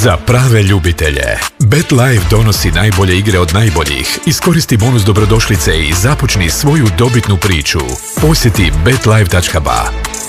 Za prave ljubitelje. BetLife donosi najbolje igre od najboljih. Iskoristi bonus dobrodošlice i započni svoju dobitnu priču. Posjeti betlife.ba.